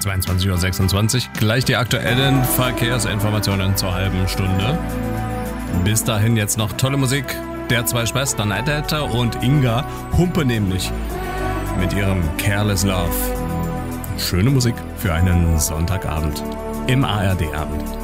22:26 Uhr. Gleich die aktuellen Verkehrsinformationen zur halben Stunde. Bis dahin jetzt noch tolle Musik der zwei Schwestern Adette und Inga Humpe nämlich mit ihrem Careless Love. Schöne Musik für einen Sonntagabend im ARD-Abend.